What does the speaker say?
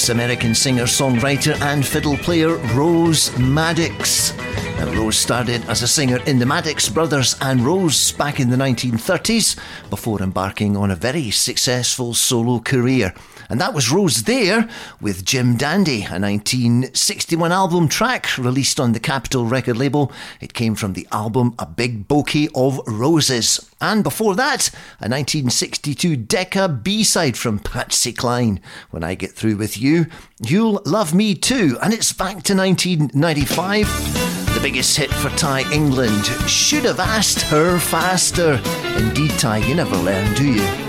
American singer, songwriter and fiddle player Rose Maddox. Now, Rose started as a singer in the Maddox Brothers and Rose back in the 1930s before embarking on a very successful solo career. And that was Rose there with Jim Dandy, a 1961 album track released on the Capitol record label. It came from the album A Big Bouquet of Roses. And before that, a 1962 Decca B-side from Patsy Cline, When I Get Through With You, You'll Love Me Too. And it's back to 1995. The biggest hit for Ty England, Should Have Asked Her Faster. Indeed, Ty, you never learn, do you?